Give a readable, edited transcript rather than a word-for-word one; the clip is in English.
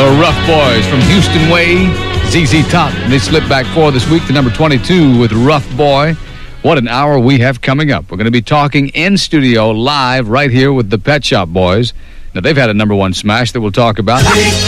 The Rough Boys from Houston Way, ZZ Top. They slipped back 4 this week to number 22 with Rough Boy. What an hour we have coming up. We're going to be talking in studio live right here with the Pet Shop Boys. Now, they've had a number 1 smash that we'll talk about.